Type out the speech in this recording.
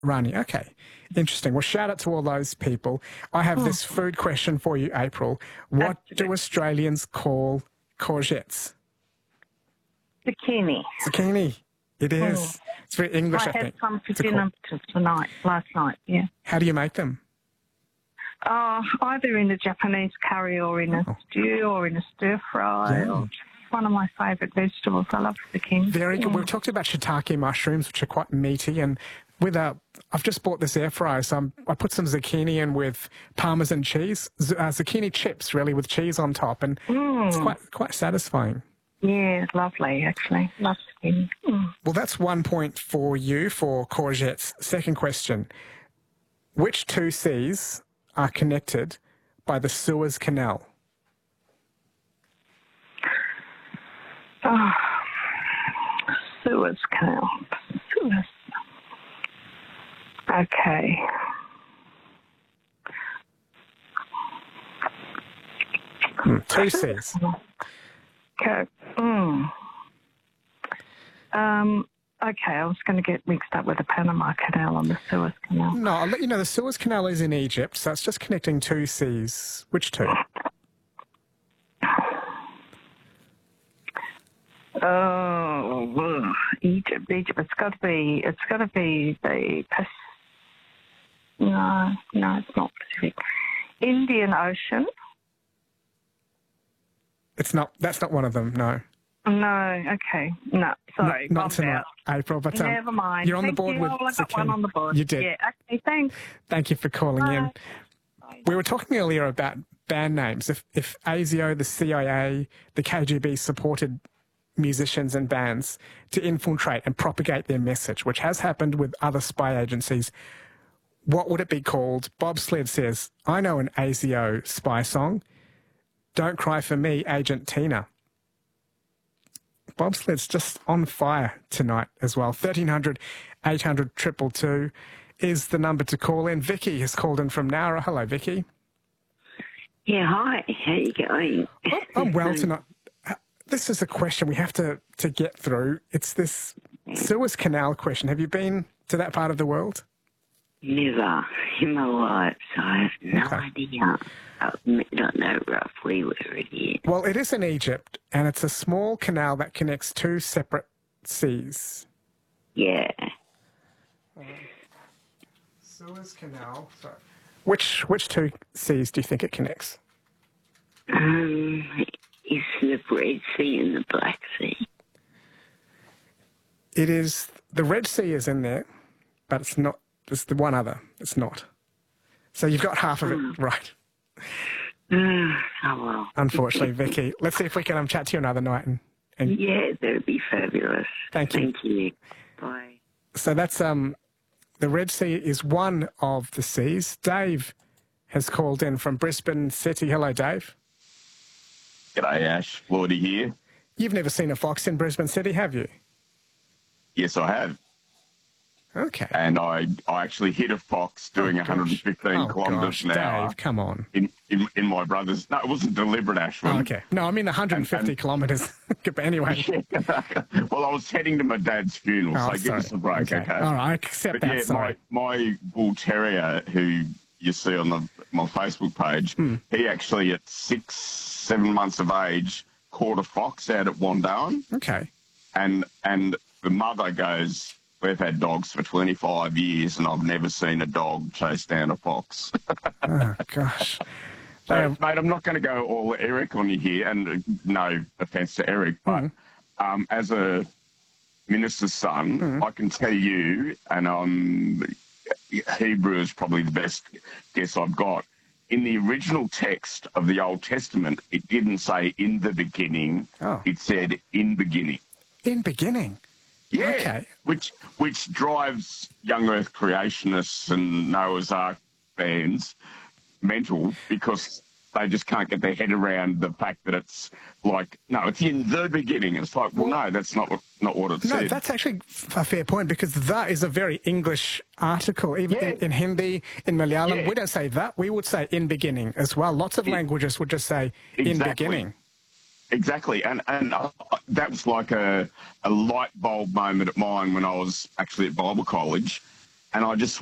Rani. Okay. Interesting. Well, shout out to all those people. I have this food question for you, April. What do Australians call courgettes? Zucchini. Zucchini. It is. It's very English, I think. I had some for dinner last night, yeah. How do you make them? Either in a Japanese curry or in a stew or in a stir fry. Or one of my favourite vegetables. I love zucchini. Very good. We've talked about shiitake mushrooms, which are quite meaty, and I've just bought this air fryer, so I put some zucchini in with Parmesan cheese, zucchini chips, really, with cheese on top, and it's quite satisfying. Yeah, it's lovely, actually. Love zucchini. Well, that's 1 point for you for courgettes. Second question. Which two seas are connected by the Suez Canal? Suez Canal. Suez. Okay. Two seas. Okay. Okay, I was going to get mixed up with the Panama Canal and the Suez Canal. No, I'll let you know the Suez Canal is in Egypt, so it's just connecting two seas. Which two? Oh, Egypt. It's got to be the No, it's not Pacific. Indian Ocean. It's not. That's not one of them. No. No. Okay. No. Sorry. Not tonight, April. But never mind. You're on the board with I got one on the board. You did. Yeah. Okay. Thanks. Thank you for calling in. Bye. We were talking earlier about band names. If ASIO, the CIA, the KGB supported musicians and bands to infiltrate and propagate their message, which has happened with other spy agencies, what would it be called? Bobsled says, I know an ASIO spy song. Don't Cry for Me, Agent Tina. Bobsled's just on fire tonight as well. 1300 800 222 is the number to call in. Vicky has called in from Nowra. Hello, Vicky. Yeah, hi. How you going? I'm well tonight. This is a question we have to get through. It's this Suez Canal question. Have you been to that part of the world? Never in my life, so I have no idea. I don't know roughly where it is. Well, it is in Egypt, and it's a small canal that connects two separate seas. Yeah. Suez Canal. Sorry. Which two seas do you think it connects? Is the Red Sea and the Black Sea? It is. The Red Sea is in there, but it's not. There's the one other. It's not. So you've got half of it right. Oh, well. Unfortunately, Vicky. Let's see if we can chat to you another night. And yeah, that would be fabulous. Thank you. Thank you. Bye. So that's the Red Sea is one of the seas. Dave has called in from Brisbane City. Hello, Dave. G'day, Ash. Lordy here. You've never seen a fox in Brisbane City, have you? Yes, I have. Okay. And I actually hit a fox doing 115 kilometres an hour. Dave, come on. In my brother's... No, it wasn't deliberate, Ashwin. Oh, okay. No, I mean 150 kilometres. But anyway. Well, I was heading to my dad's funeral, so give us a break, okay? All right, I accept that, sorry. My bull terrier, who you see on my Facebook page, he actually at 6-7 months of age caught a fox out at Wandoan. Okay. And the mother goes... We've had dogs for 25 years and I've never seen a dog chase down a fox. Oh, gosh. So, mate, I'm not going to go all Eric on you here, and no offence to Eric, but as a minister's son, I can tell you, and Hebrew is probably the best guess I've got, in the original text of the Old Testament, it didn't say in the beginning, it said in beginning. In beginning? Yeah, okay. Which drives young Earth creationists and Noah's Ark fans mental because they just can't get their head around the fact that it's like, no, it's in the beginning. It's like, well, no, that's not what it said. No, that's actually a fair point because that is a very English article. Even in Hindi, in Malayalam, we don't say that. We would say in beginning as well. Lots of languages would just say in beginning. Exactly, and that was like a light bulb moment at mine when I was actually at Bible college, And I just